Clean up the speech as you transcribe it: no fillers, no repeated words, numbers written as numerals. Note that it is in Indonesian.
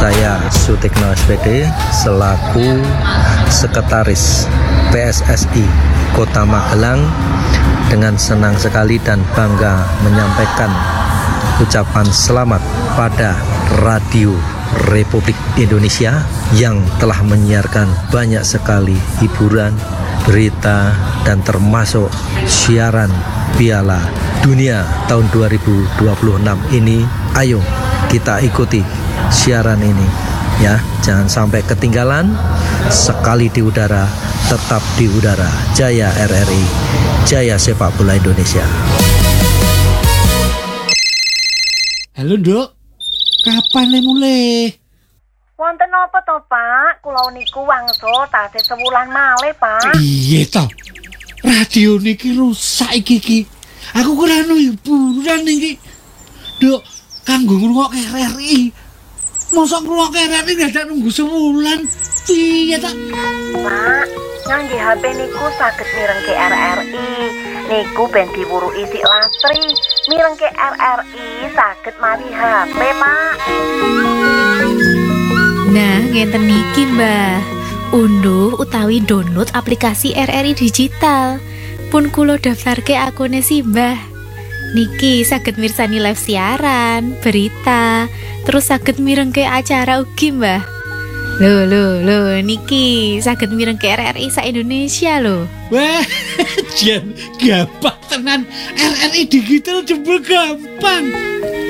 Saya Sutikno SPD selaku Sekretaris PSSI Kota Magelang dengan senang sekali dan bangga menyampaikan ucapan selamat pada Radio Republik Indonesia yang telah menyiarkan banyak sekali hiburan, berita, dan termasuk siaran Piala Dunia tahun 2026 ini. Ayo kita ikuti siaran ini ya, jangan sampai ketinggalan. Sekali di udara, tetap di udara. Jaya RRI, jaya sepak bola Indonesia. Halo Nduk, kapan le mulai? Wonten napa to, Pak? Kula niku wangsul tasih sewulan malih, Pak. Iya to. Radio niki rusak iki. Aku kurang hiburan iki. Nduk, kanggo ngrungokke RRI. Mosok ngrungokke RRI dadak nunggu sewulan. Piye ta? Pak, ngangge HP niku saged mirengke RRI. Niku ben diwuruki sik lastri. Mirengke RRI saged mawi HP, Pak. Nah, ngenten niki, Mbah. Unduh utawi download aplikasi RRI digital. Pun kula daftarke akune Mbah. Niki saged mirsani live siaran, berita, terus saged mirengke acara ugi, Mbah. Lho, niki saged mirengke RRI sa Indonesia lho. Wah, jan gampang tenan. RRI digital jebul gampang.